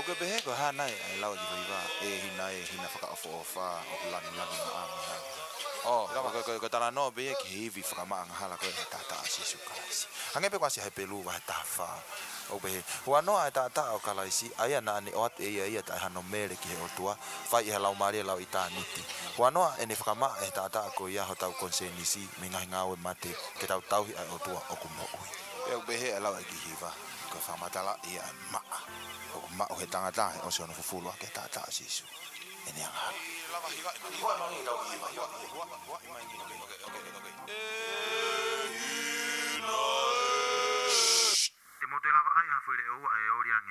ke behe ko hana ai lau di viva hina faka ofa lan ha oh ko tala no be ke hivi faka ma hala ko tata si sukalasi ange pe kwasi hai pelu wa tafa o be wa no ai tata o kalaisi ai na ni ot ia ta hano mele ki o tua fai lau mari lau itaniti wa no ene faka ma tata ko ia ho tau konsenisi minga ngau mate ke tau ai o tua o kumo pe behe lau ki hiva ko fa matala ia ma o he tangata o se ono fufulu ke tata sisu ene anga lava hiva mangi lau hiva mangi okay te mo te lava ai ha foi le o ai o riangi